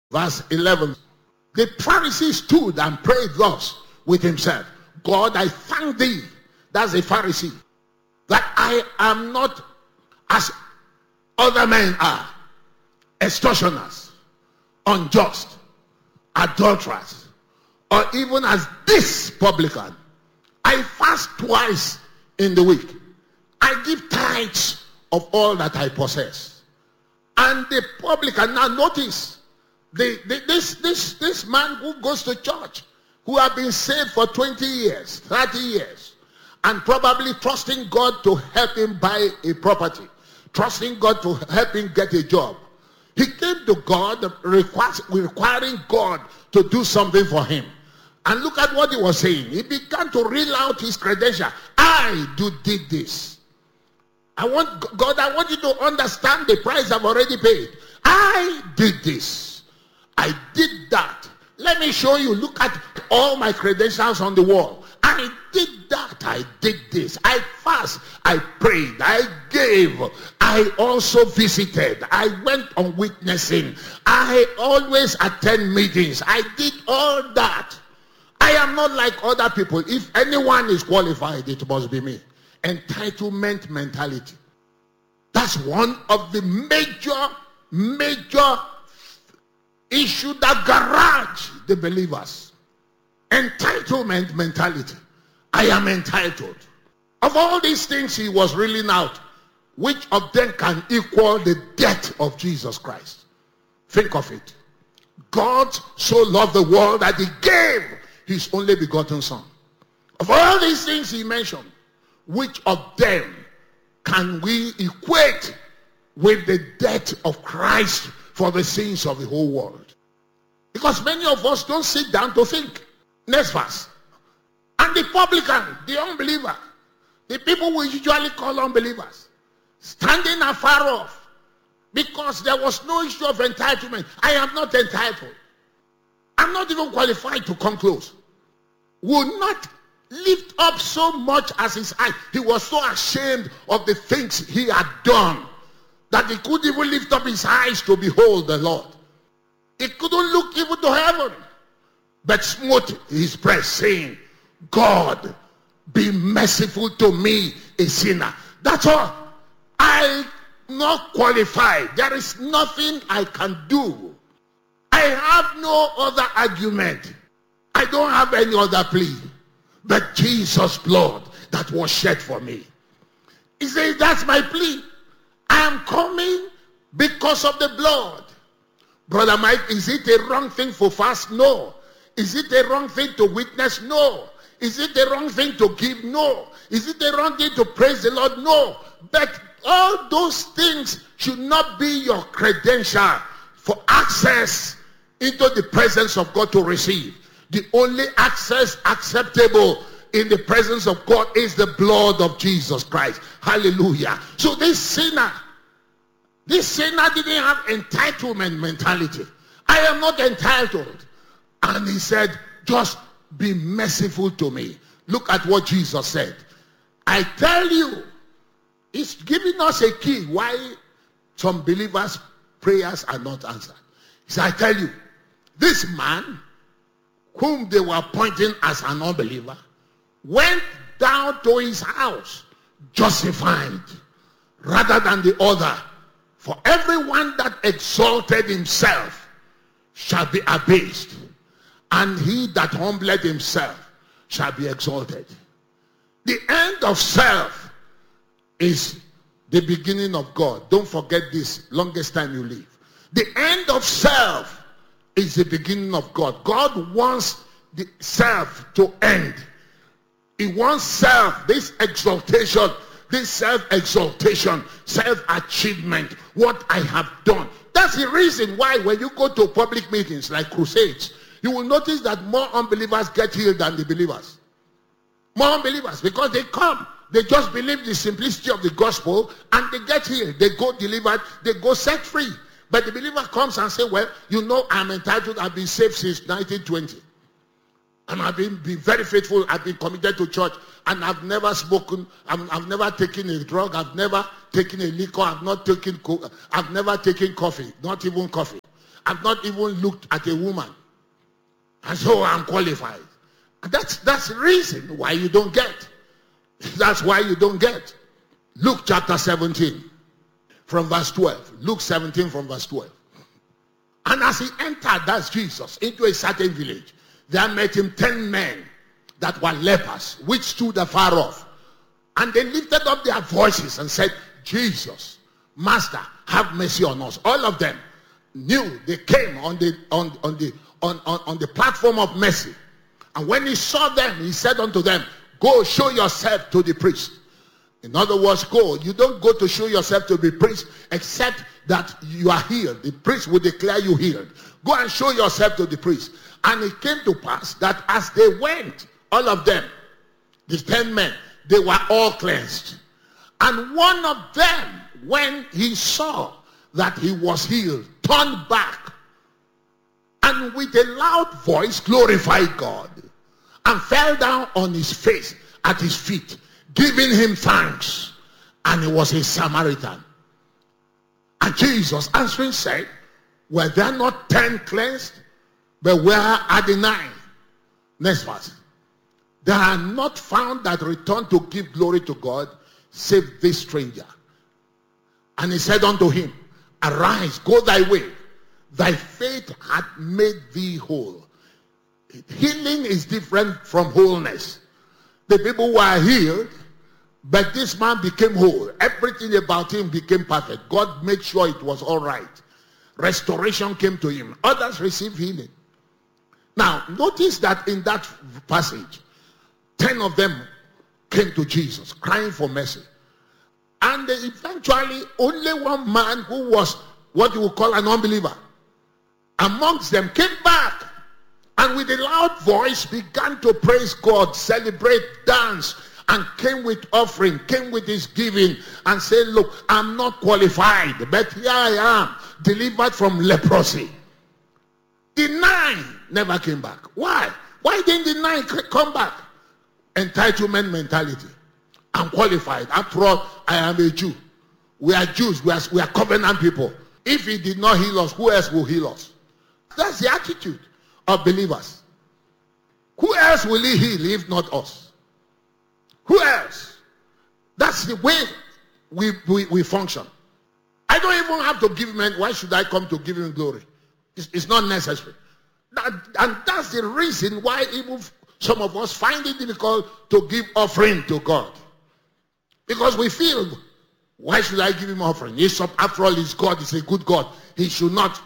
Verse 11. The Pharisee stood and prayed thus with himself. God, I thank thee. That's a Pharisee. That I am not as other men are. Extortioners, unjust, adulterers, or even as this publican. I fast twice in the week. I give tithes of all that I possess. And the publican, now notice, this man who goes to church, who have been saved for 20 years, 30 years, and probably trusting God to help him buy a property, trusting God to help him get a job. He came to God requiring God to do something for him. And look at what he was saying. He began to reel out his credential. I did this. I want you to understand the price I've already paid. I did this. I did that. Let me show you. Look at all my credentials on the wall. I did that. I did this. I fast. I prayed. I gave. I also visited. I went on witnessing. I always attend meetings. I did all that. I am not like other people. If anyone is qualified, it must be me. Entitlement mentality. That's one of the major issue that garage the believers. Entitlement mentality. I am entitled. Of all these things he was reeling out, which of them can equal the death of Jesus Christ? Think of it. God so loved the world that he gave his only begotten son. Of all these things he mentioned, which of them can we equate with the death of Christ for the sins of the whole world? Because many of us don't sit down to think. Next verse. And the publican, the unbeliever, the people we usually call unbelievers, standing afar off, because there was no issue of entitlement. I am not entitled. I'm not even qualified to come close. Would not lift up so much as his eye. He was so ashamed of the things he had done that he couldn't even lift up his eyes to behold the Lord. He couldn't look even to heaven, but smote his breast, saying, God, be merciful to me, a sinner. That's all. I'm not qualified. There is nothing I can do. I have no other argument. I don't have any other plea but Jesus' blood that was shed for me. He says, that's my plea. I am coming because of the blood. Brother Mike, is it a wrong thing to fast? No. Is it a wrong thing to witness? No. Is it the wrong thing to give? No. Is it the wrong thing to praise the Lord? No. But all those things should not be your credential for access into the presence of God to receive. The only access acceptable in the presence of God is the blood of Jesus Christ. Hallelujah. So this sinner didn't have entitlement mentality. I am not entitled. And he said, just be merciful to me. Look at what Jesus said. I tell you, he's giving us a key why some believers' prayers are not answered. He said, I tell you, this man whom they were pointing as an unbeliever went down to his house justified rather than the other. For everyone that exalted himself shall be abased, and he that humbled himself shall be exalted. The end of self is the beginning of God. Don't forget this, longest time you live. The end of self is the beginning of God. God wants the self to end. He wants self, this exaltation, this self-exaltation, self-achievement, what I have done. That's the reason why when you go to public meetings like crusades, you will notice that more unbelievers get healed than the believers. More unbelievers, because they come, they just believe the simplicity of the gospel and they get healed. They go delivered, they go set free. But the believer comes and says, well, you know, I'm entitled. I've been saved since 1920. And I've been very faithful. I've been committed to church. And I've never spoken. I've never taken a drug. I've never taken a liquor. I've never taken coffee. Not even coffee. I've not even looked at a woman. And so I'm qualified. And that's the reason why you don't get. That's why you don't get. Luke chapter 17 from verse 12. Luke 17 from verse 12. And as he entered, that's Jesus, into a certain village, there met him 10 men that were lepers, which stood afar off. And they lifted up their voices and said, Jesus, Master, have mercy on us. All of them knew they came on the platform of mercy. And when he saw them, he said unto them, go show yourself to the priest. In other words, go. You don't go to show yourself to the priest except that you are healed. The priest will declare you healed. Go and show yourself to the priest. And it came to pass that as they went, all of them, the 10 men, they were all cleansed. And one of them, when he saw that he was healed, turned back and with a loud voice glorified God and fell down on his face at his feet, giving him thanks. And he was a Samaritan. And Jesus answering said, were there not 10 cleansed? But where are the 9? Next verse. There are not found that return to give glory to God, save this stranger. And he said unto him, arise, go thy way. Thy faith hath made thee whole. Healing is different from wholeness. The people were healed, but this man became whole. Everything about him became perfect. God made sure it was all right. Restoration came to him. Others received healing. Now, notice that in that passage, 10 of them came to Jesus, crying for mercy. And eventually, only one man who was what you would call an unbeliever amongst them came back and with a loud voice began to praise God, celebrate, dance, and came with offering, came with his giving, and said, look, I'm not qualified, but here I am, delivered from leprosy. The 9 never came back. Why? Why didn't the 9 come back? Entitlement mentality. I'm qualified. After all, I am a Jew. We are Jews. We are covenant people. If he did not heal us, who else will heal us? That's the attitude of believers. Who else will he heal if not us? Who else? That's the way we function. I don't even have to give him. Why should I come to give him glory? It's not necessary. And that's the reason why even some of us find it difficult to give offering to God. Because we feel, why should I give him offering? After all, he's God. He's a good God. He should not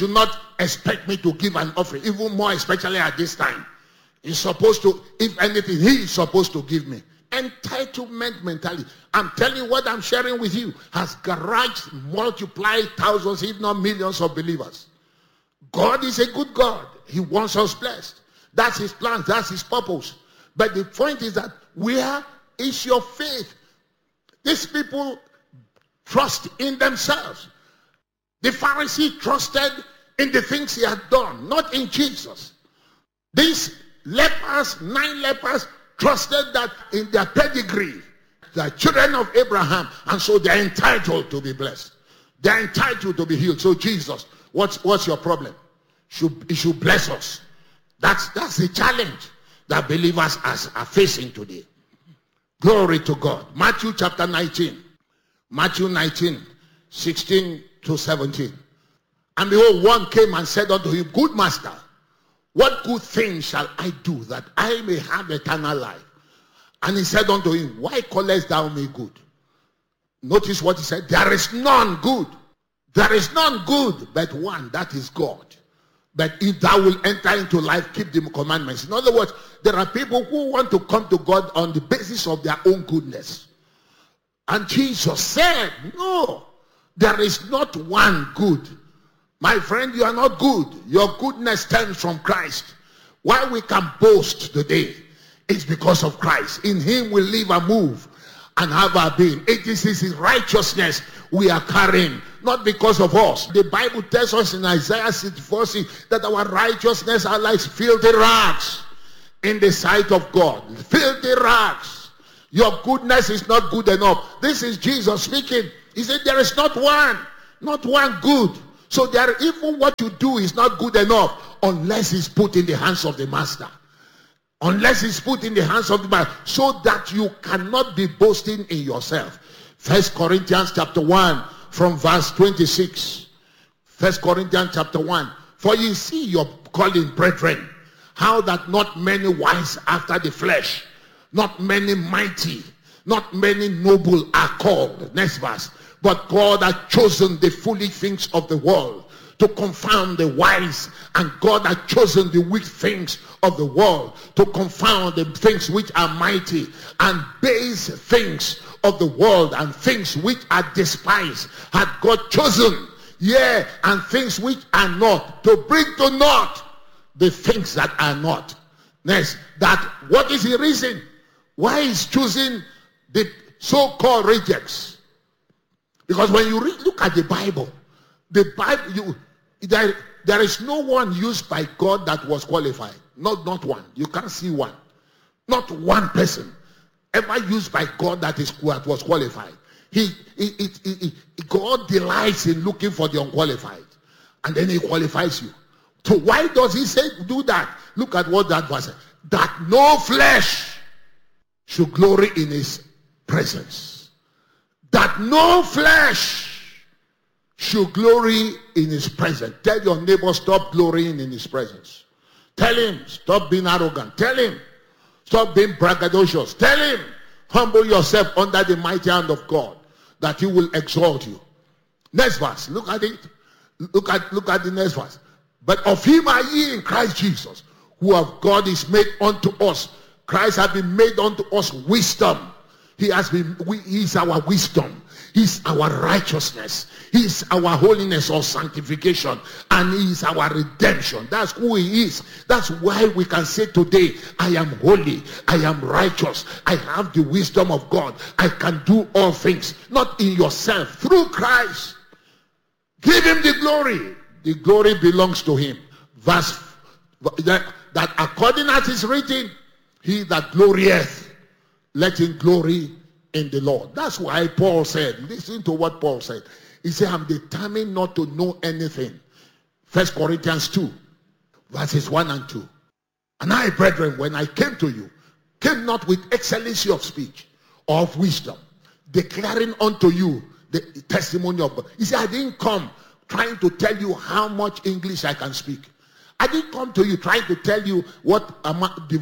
expect me to give an offering, even more especially at this time. He's supposed to, if anything, he is supposed to give me. Entitlement mentality. I'm telling you, what I'm sharing with you has garaged, multiplied thousands, if not millions of believers. God is a good God. He wants us blessed. That's his plan. That's his purpose. But the point is that where is your faith? These people trust in themselves. The Pharisee trusted in the things he had done, not in Jesus. These lepers, 9 lepers, trusted that in their pedigree, the children of Abraham, and so they're entitled to be blessed. They're entitled to be healed. So Jesus, what's your problem? He should bless us. That's the challenge that believers are facing today. Glory to God. Matthew chapter 19. Matthew 19, 16 to 17. And behold, one came and said unto him, good master, what good thing shall I do that I may have eternal life? And he said unto him, why callest thou me good? Notice what he said. There is none good. There is none good but one, that is God. But if thou will enter into life, keep the commandments. In other words, there are people who want to come to God on the basis of their own goodness. And Jesus said, no, there is not one good. My friend, you are not good. Your goodness stems from Christ. Why we can boast today is because of Christ. In him we live and move and have our being. It is his righteousness we are carrying, not because of us. The Bible tells us in Isaiah 64:6 that our righteousness are like filthy rags in the sight of God. Filthy rags. Your goodness is not good enough. This is Jesus speaking. He said there is not one good. So there, even what you do is not good enough unless it's put in the hands of the master. Unless it's put in the hands of the master, so that you cannot be boasting in yourself. 1 Corinthians chapter 1 from verse 26. 1 Corinthians chapter 1. For ye see your calling, brethren, how that not many wise after the flesh, not many mighty, not many noble are called. Next verse. But God hath chosen the foolish things of the world to confound the wise, and God hath chosen the weak things of the world to confound the things which are mighty, and base things of the world and things which are despised hath God chosen, yea, and things which are not, to bring to naught the things that are not. Next, that what is the reason why he's choosing the so-called rejects? Because when you look at the Bible, there is no one used by God that was qualified. Not one. You can't see one. Not one person ever used by God that was qualified. God delights in looking for the unqualified, and then he qualifies you. So why does he say do that? Look at what that verse says. That no flesh should glory in his presence. That no flesh should glory in his presence. Tell your neighbor, stop glorying in his presence. Tell him, stop being arrogant. Tell him, stop being braggadocious. Tell him, humble yourself under the mighty hand of God, that he will exalt you. Next verse, look at it. Look at the next verse. But of him are ye in Christ Jesus, who of God is made unto us. Christ has been made unto us wisdom. He is our wisdom. He's our righteousness. He's our holiness or sanctification. And he is our redemption. That's who he is. That's why we can say today, I am holy. I am righteous. I have the wisdom of God. I can do all things. Not in yourself. Through Christ. Give him the glory. The glory belongs to him. Verse that according as is written, he that glorieth, let him glory in the Lord. That's why Paul said, listen to what Paul said. He said, I'm determined not to know anything. 1 Corinthians 2, verses 1 and 2. And I, brethren, when I came to you, came not with excellency of speech or of wisdom, declaring unto you the testimony of God. He said, I didn't come trying to tell you how much English I can speak. I didn't come to you trying to tell you what the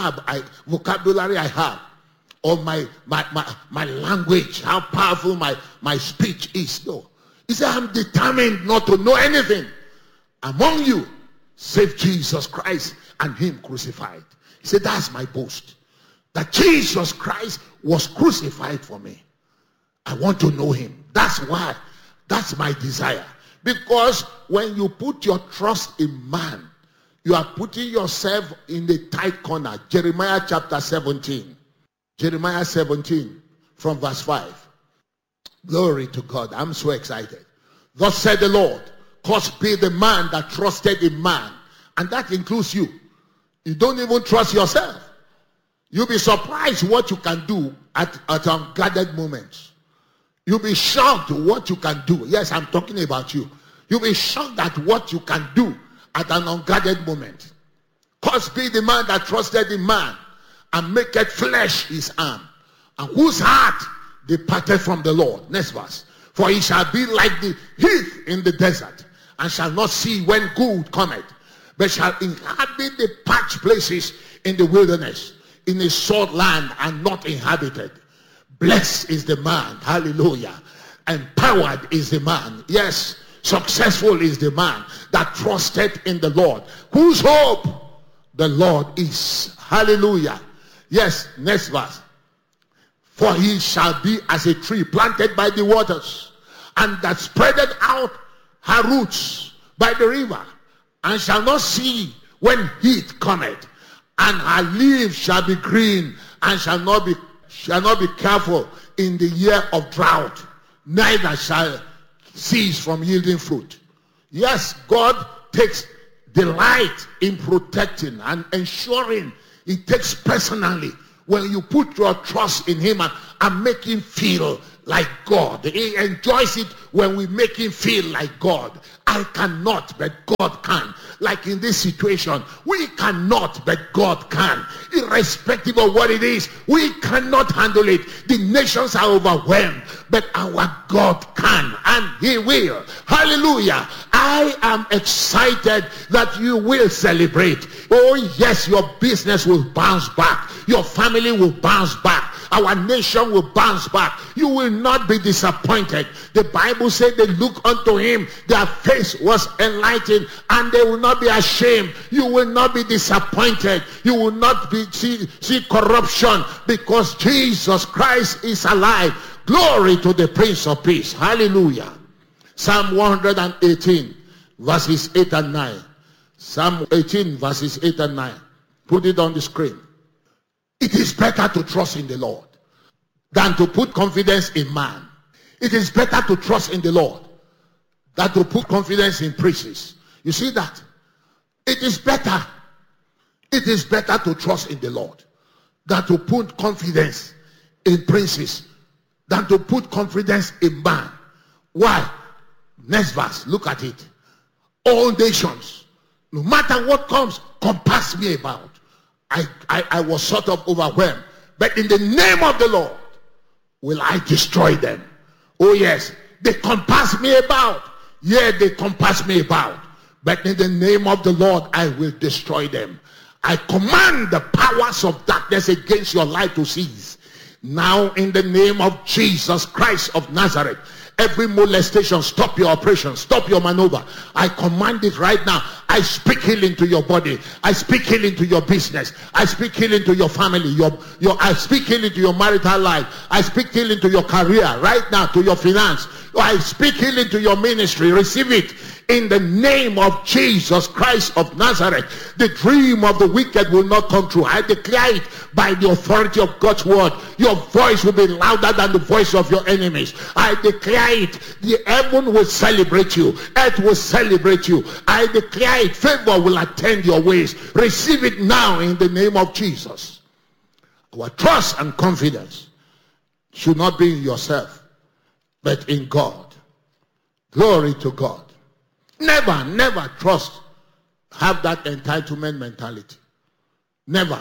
vocabulary I have. Or my language, how powerful my speech is. No. He said, I'm determined not to know anything among you save Jesus Christ and him crucified. He said, that's my boast. That Jesus Christ was crucified for me. I want to know him. That's why. That's my desire. Because when you put your trust in man, you are putting yourself in the tight corner. Jeremiah chapter 17. Jeremiah 17 from verse 5. Glory to God. I'm so excited. Thus said the Lord, cursed be the man that trusted in man. And that includes you. You don't even trust yourself. You'll be surprised what you can do at unguarded moments. You'll be shocked what you can do. Yes, I'm talking about you. You'll be shocked at what you can do at an unguarded moment. Cursed be the man that trusted in man, and maketh flesh his arm, and whose heart departed from the Lord. Next verse. For he shall be like the heath in the desert, and shall not see when good cometh, but shall inhabit the parched places in the wilderness, in a salt land and not inhabited. Blessed is the man, hallelujah. Empowered is the man, yes, successful is the man that trusted in the Lord, whose hope the Lord is. Hallelujah. Yes, next verse. For he shall be as a tree planted by the waters, and that spreadeth out her roots by the river, and shall not see when heat cometh, and her leaves shall be green, and shall not be careful in the year of drought, neither shall cease from yielding fruit. Yes, God takes delight in protecting and ensuring. He takes personally when you put your trust in him and make him feel like God. He enjoys it when we make him feel like God. I cannot, but God can. Like in this situation, we cannot, but God can. Irrespective of what it is, we cannot handle it. The nations are overwhelmed, but our God can, and he will. Hallelujah. I am excited that you will celebrate. Oh yes, your business will bounce back. Your family will bounce back. Our nation will bounce back. You will not be disappointed. The Bible said they look unto him, their face was enlightened, and they will not be ashamed. You will not be disappointed. You will not be see corruption, because Jesus Christ is alive. Glory to the Prince of Peace. Hallelujah. Psalm 118 verses 8 and 9. Psalm 18 verses 8 and 9. Put it on the screen. It is better to trust in the Lord than to put confidence in man. It is better to trust in the Lord than to put confidence in princes. You see that? It is better. It is better to trust in the Lord than to put confidence in princes, than to put confidence in man. Why? Next verse, look at it. All nations, no matter what comes, compass me about. I was sort of overwhelmed. But in the name of the Lord, will I destroy them. Oh yes, they compass me about. Yeah, they compass me about. But in the name of the Lord, I will destroy them. I command the powers of darkness against your life to cease. Now in the name of Jesus Christ of Nazareth, every molestation, stop your operation, stop your maneuver. I command it right now. I speak healing to your body. I speak healing to your business. I speak healing to your family. I speak healing to your marital life. I speak healing to your career right now, to your finance. I speak healing to your ministry. Receive it in the name of Jesus Christ of Nazareth. The dream of the wicked will not come true. I declare it by the authority of God's word. Your voice will be louder than the voice of your enemies. I declare it. The heaven will celebrate you. Earth will celebrate you. I declare it. Favor will attend your ways. Receive it now in the name of Jesus. Our trust and confidence should not be in yourself, but in God. Glory to God. Never trust, have that entitlement mentality. Never.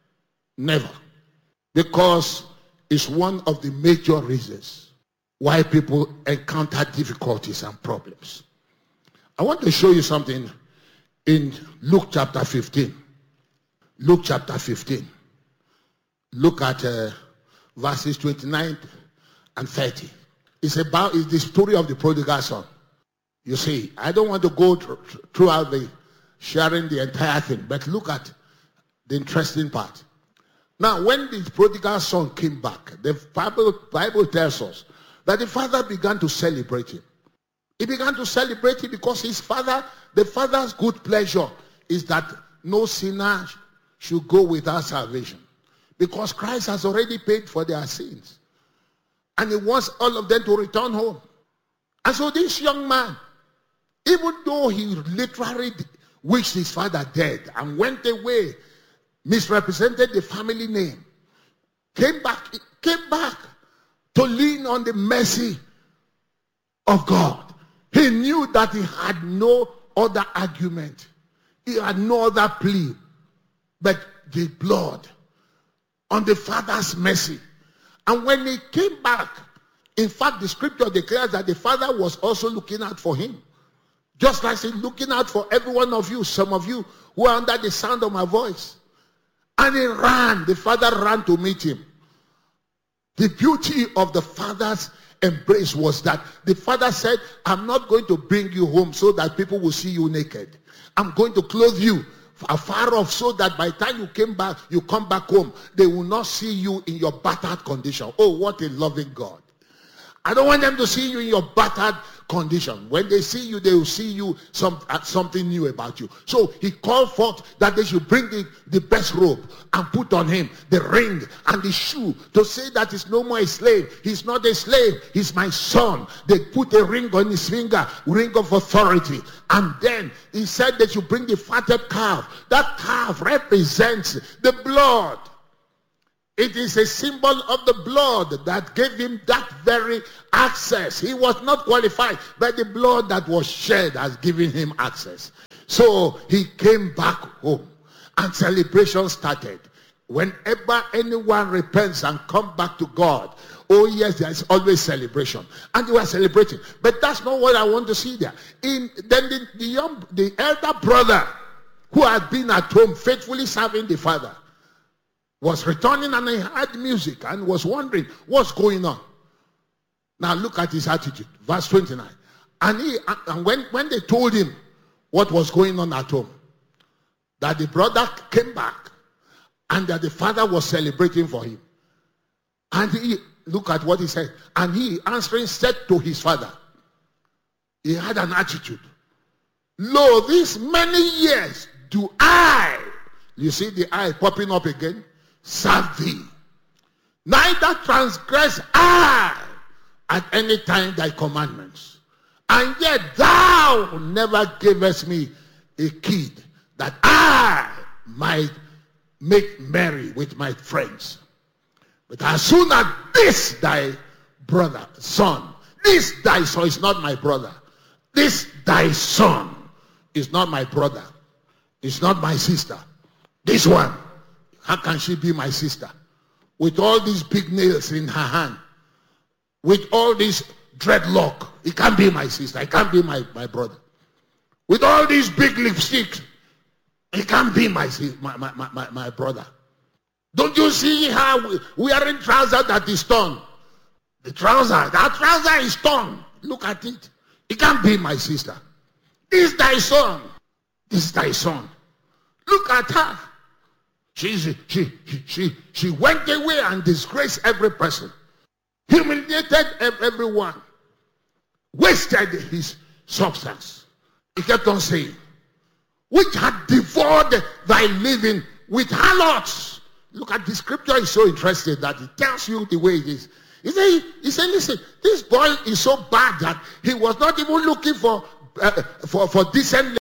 Because it's one of the major reasons why people encounter difficulties and problems. I want to show you something in Luke chapter 15. Luke chapter 15. Look at verses 29 and 30. It's the story of the prodigal son. You see, I don't want to go throughout sharing the entire thing, but look at the interesting part. Now, when the prodigal son came back, the Bible tells us that the father began to celebrate him. He began to celebrate him because the father's good pleasure is that no sinner should go without salvation, because Christ has already paid for their sins. And he wants all of them to return home. And so this young man, even though he literally wished his father dead and went away, misrepresented the family name, came back to lean on the mercy of God. He knew that he had no other argument. He had no other plea but the blood on the father's mercy. And when he came back, in fact, the scripture declares that the father was also looking out for him. Just like he's looking out for every one of you, some of you who are under the sound of my voice. And the father ran to meet him. The beauty of the father's embrace was that the father said, I'm not going to bring you home so that people will see you naked. I'm going to clothe you afar off so that by the time you come back home, they will not see you in your battered condition. Oh, what a loving God. I don't want them to see you in your battered condition. When they see you, they will see you something new about you. So he called forth that they should bring the best robe and put on him the ring and the shoe to say that he's no more a slave. He's not a slave. He's my son. They put a ring on his finger, ring of authority. And then he said they should bring the fatted calf. That calf represents the blood. It is a symbol of the blood that gave him that very access. He was not qualified, but the blood that was shed has given him access. So he came back home and celebration started. Whenever anyone repents and comes back to God, oh yes, there is always celebration. And they were celebrating. But that's not what I want to see there. Then the elder brother who had been at home faithfully serving the father was returning, and he heard music and was wondering what's going on. Now look at his attitude. Verse 29. And when they told him what was going on at home, that the brother came back and that the father was celebrating for him. And look at what he said. And he answering said to his father, he had an attitude. Lo, these many years do I, you see the I popping up again, serve thee. Neither transgress I at any time thy commandments. And yet thou never gavest me a kid that I might make merry with my friends. But as soon as this thy brother, son, this thy son is not my brother. This thy son is not my brother. It's not my sister. This one, how can she be my sister? With all these big nails in her hand, with all this dreadlock, it can't be my sister. It can't be my brother. With all these big lipsticks, it can't be my brother. Don't you see how wearing trousers that is torn? That trouser is torn. Look at it. It can't be my sister. This is thy son. This is thy son. Look at her. She went away and disgraced every person. Humiliated everyone. Wasted his substance. He kept on saying, which had devoured thy living with harlots. Look at the scripture is so interesting that it tells you the way it is. He said, listen, this boy is so bad that he was not even looking for decent